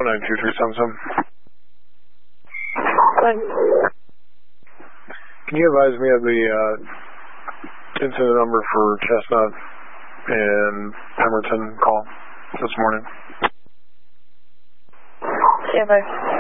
92377. Fine. Can you advise me of the incident number for Chestnut and Pemberton call this morning? Yeah, bye.